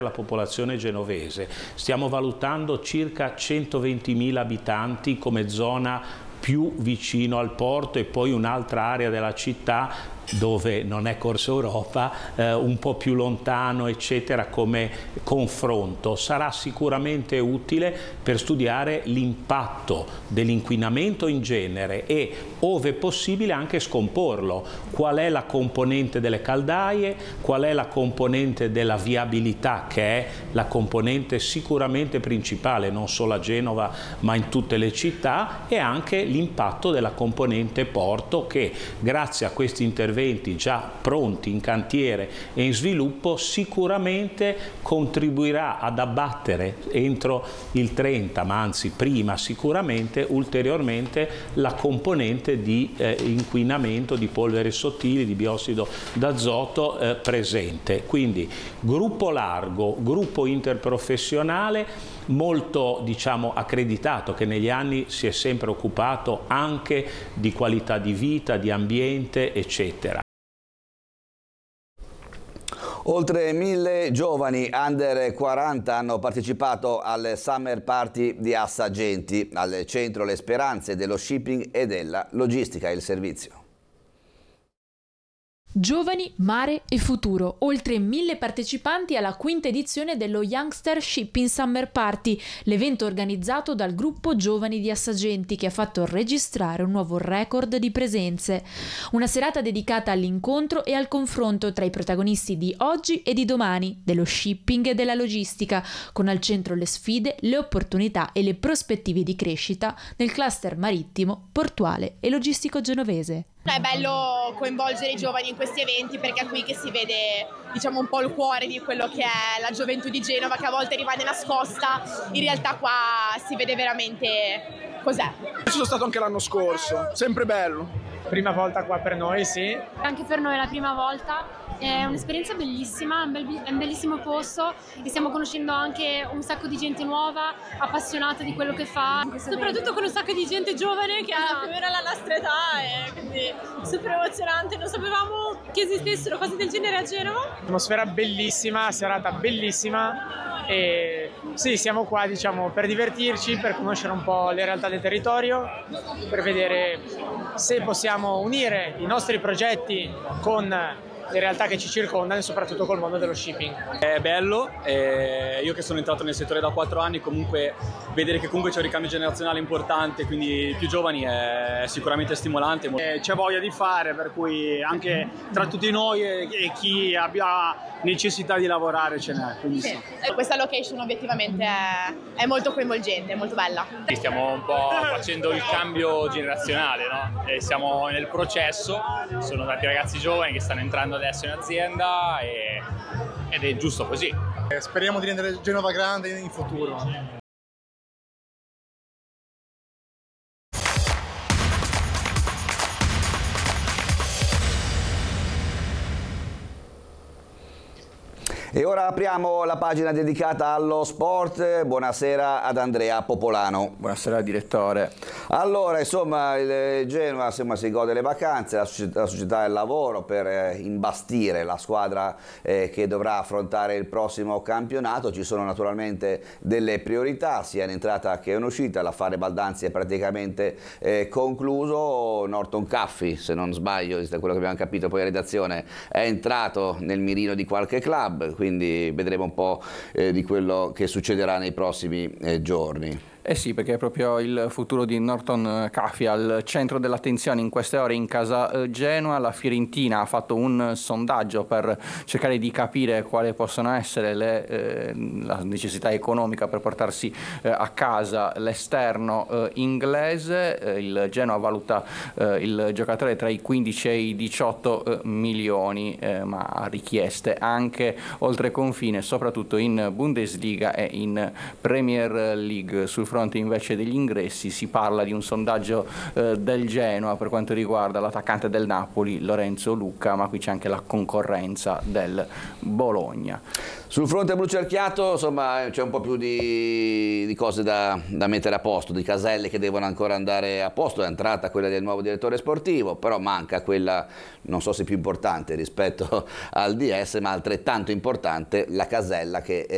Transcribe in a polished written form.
La popolazione genovese, stiamo valutando circa 120.000 abitanti come zona più vicino al porto e poi un'altra area della città dove non è Corso Europa, un po' più lontano, eccetera, come confronto. Sarà sicuramente utile per studiare l'impatto dell'inquinamento in genere e, ove possibile, anche scomporlo. Qual è la componente delle caldaie, qual è la componente della viabilità, che è la componente sicuramente principale, non solo a Genova, ma in tutte le città, e anche l'impatto della componente porto che, grazie a questi interventi già pronti in cantiere e in sviluppo, sicuramente contribuirà ad abbattere entro il 30, ma anzi prima sicuramente, ulteriormente la componente di inquinamento di polveri sottili, di biossido d'azoto presente. Quindi gruppo largo, gruppo interprofessionale molto, diciamo, accreditato, che negli anni si è sempre occupato anche di qualità di vita, di ambiente, eccetera. Oltre 1000 giovani under 40 hanno partecipato al Summer Party di Assagenti, al centro le speranze dello shipping e della logistica e il servizio. Giovani, mare e futuro. Oltre 1000 partecipanti alla quinta edizione dello Youngster Shipping Summer Party, l'evento organizzato dal gruppo Giovani di Assagenti, che ha fatto registrare un nuovo record di presenze. Una serata dedicata all'incontro e al confronto tra i protagonisti di oggi e di domani, dello shipping e della logistica, con al centro le sfide, le opportunità e le prospettive di crescita nel cluster marittimo, portuale e logistico genovese. È bello coinvolgere i giovani in questi eventi, perché è qui che si vede, diciamo, un po' il cuore di quello che è la gioventù di Genova, che a volte rimane nascosta. In realtà qua si vede veramente cos'è. Ci sono stato anche l'anno scorso, sempre bello. Prima volta qua per noi, sì. Anche per noi è la prima volta. È un'esperienza bellissima, è un bellissimo posto e stiamo conoscendo anche un sacco di gente nuova, appassionata di quello che fa. Soprattutto con un sacco di gente giovane che ha più o meno la nostra età, e quindi super emozionante. Non sapevamo che esistessero cose del genere a Genova. Atmosfera bellissima, serata bellissima e sì, siamo qua, diciamo, per divertirci, per conoscere un po' le realtà del territorio, per vedere se possiamo unire i nostri progetti con le realtà che ci circondano e soprattutto col mondo dello shipping. È bello, io che sono entrato nel settore da 4 anni, comunque vedere che comunque c'è un ricambio generazionale importante, quindi più giovani, è sicuramente stimolante. C'è voglia di fare, per cui anche tra tutti noi e chi abbia necessità di lavorare ce n'è. Sì. Questa location obiettivamente è molto coinvolgente, è molto bella. Stiamo un po' facendo il cambio generazionale, no? E siamo nel processo, sono tanti ragazzi giovani che stanno entrando adesso in azienda ed è giusto così. Speriamo di rendere Genova grande in futuro. E ora apriamo la pagina dedicata allo sport. Buonasera ad Andrea Popolano. Buonasera direttore. Allora, insomma, il Genoa si gode le vacanze, la società del lavoro per imbastire la squadra che dovrà affrontare il prossimo campionato. Ci sono naturalmente delle priorità, sia in entrata che in uscita. L'affare Baldanzi è praticamente concluso. Norton Caffi, se non sbaglio, da quello che abbiamo capito poi in redazione, è entrato nel mirino di qualche club, quindi vedremo un po' di quello che succederà nei prossimi giorni. Eh sì, perché è proprio il futuro di Norton Caffi al centro dell'attenzione in queste ore in casa Genoa. La Fiorentina ha fatto un sondaggio per cercare di capire quali possono essere la necessità economica per portarsi a casa l'esterno inglese. Il Genoa valuta il giocatore tra i 15 e i 18 milioni, ma ha richieste anche oltre confine, soprattutto in Bundesliga e in Premier League. Sul fronte invece degli ingressi si parla di un sondaggio del Genoa per quanto riguarda l'attaccante del Napoli Lorenzo Lucca, ma qui c'è anche la concorrenza del Bologna. Sul fronte blu cerchiato, insomma, c'è un po' più di cose da mettere a posto, di caselle che devono ancora andare a posto. È entrata quella del nuovo direttore sportivo, però manca quella, non so se più importante rispetto al DS, ma altrettanto importante, la casella che